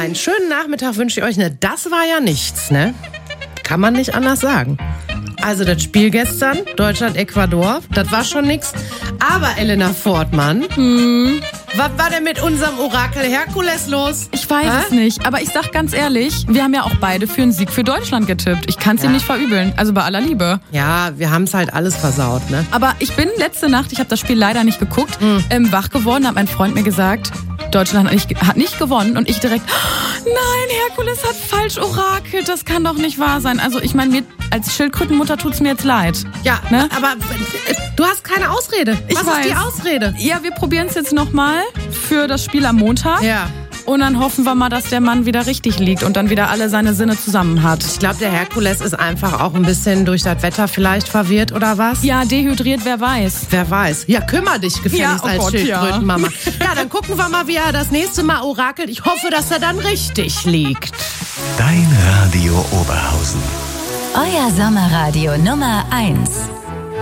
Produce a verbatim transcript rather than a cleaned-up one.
Einen schönen Nachmittag wünsche ich euch. Ne, das war ja nichts, ne? Kann man nicht anders sagen. Also das Spiel gestern, Deutschland-Ecuador, das war schon nix. Aber Elena Fortmann, hm. was war denn mit unserem Orakel Herkules los? Ich weiß Hä? es nicht, aber ich sag ganz ehrlich, wir haben ja auch beide für einen Sieg für Deutschland getippt. Ich kann's ja. ihm nicht verübeln, also bei aller Liebe. Ja, wir haben's halt alles versaut, ne? Aber ich bin letzte Nacht, ich habe das Spiel leider nicht geguckt, hm. ähm, wach geworden, hat mein Freund mir gesagt, Deutschland hat nicht, hat nicht gewonnen und ich direkt, nein, Herkules hat falsch orakelt, das kann doch nicht wahr sein. Also ich meine, mir als Schildkrötenmutter tut's mir jetzt leid. Ja, ne? aber du hast keine Ausrede. Ich Was weiß. ist die Ausrede? Ja, wir probieren es jetzt nochmal für das Spiel am Montag. Ja. Und dann hoffen wir mal, dass der Mann wieder richtig liegt und dann wieder alle seine Sinne zusammen hat. Ich glaube, der Herkules ist einfach auch ein bisschen durch das Wetter vielleicht verwirrt oder was? Ja, dehydriert, wer weiß. Wer weiß. Ja, kümmere dich gefälligst ja, oh als Schildkrötenmama. Ja. ja, dann gucken wir mal, wie er das nächste Mal orakelt. Ich hoffe, dass er dann richtig liegt. Dein Radio Oberhausen. Euer Sommerradio Nummer eins.